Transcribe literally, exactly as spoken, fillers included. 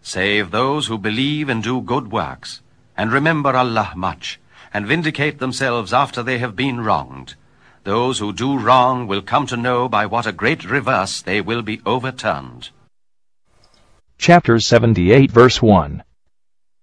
save those who believe and do good works, and remember Allah much, and vindicate themselves after they have been wronged. Those who do wrong will come to know by what a great reverse they will be overturned. Chapter seventy-eight, verse one.